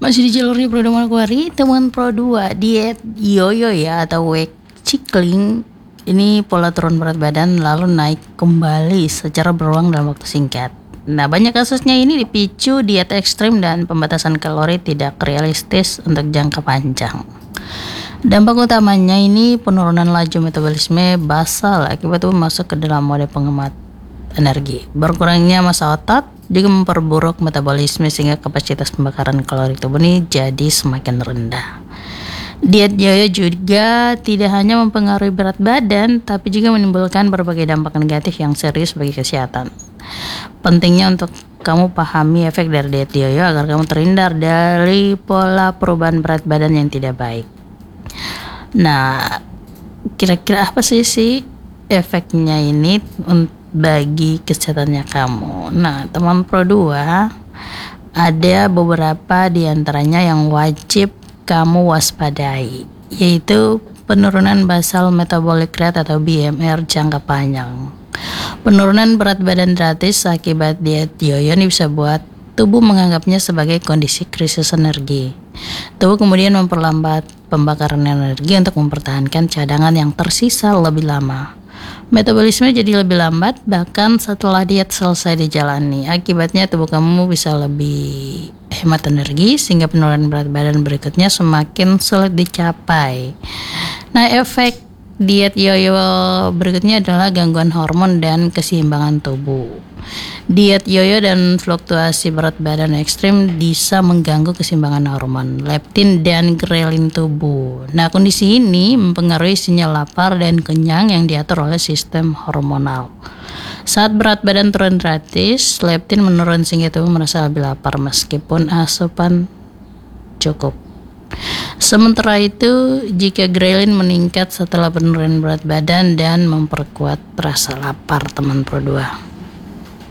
Masih di jalurnya Pro 2 Manokwari, teman Pro 2 diet yoyo ya atau weight cycling. Ini pola turun berat badan lalu naik kembali secara berulang dalam waktu singkat. Nah, banyak kasusnya ini dipicu diet ekstrim dan pembatasan kalori tidak realistis untuk jangka panjang. Dampak utamanya ini penurunan laju metabolisme basal akibat tubuh masuk ke dalam mode penghemat energi. Berkurangnya massa otot juga memperburuk metabolisme sehingga kapasitas pembakaran kalori tubuh ini jadi semakin rendah. Diet yoyo juga tidak hanya mempengaruhi berat badan, tapi juga menimbulkan berbagai dampak negatif yang serius bagi kesehatan. Pentingnya untuk kamu pahami efek dari diet yoyo agar kamu terhindar dari pola perubahan berat badan yang tidak baik. Nah, kira-kira apa sih efeknya ini bagi kesehatannya kamu? Nah, teman Pro 2, ada beberapa di antaranya yang wajib kamu waspadai, yaitu penurunan basal metabolic rate atau BMR jangka panjang. Penurunan berat badan drastis akibat diet yoyo ini bisa buat tubuh menganggapnya sebagai kondisi krisis energi. Tubuh kemudian memperlambat pembakaran energi untuk mempertahankan cadangan yang tersisa lebih lama. Metabolisme jadi lebih lambat bahkan setelah diet selesai dijalani. Akibatnya tubuh kamu bisa lebih hemat energi sehingga penurunan berat badan berikutnya semakin sulit dicapai. Nah, efek diet yoyo berikutnya adalah gangguan hormon dan keseimbangan tubuh. Diet yoyo dan fluktuasi berat badan ekstrim bisa mengganggu keseimbangan hormon, leptin dan grelin tubuh. Nah, kondisi ini mempengaruhi sinyal lapar dan kenyang yang diatur oleh sistem hormonal. Saat berat badan turun drastis, leptin menurun sehingga tubuh merasa lebih lapar meskipun asupan cukup. Sementara itu, jika grelin meningkat setelah penurunan berat badan dan memperkuat rasa lapar, teman Pro 2.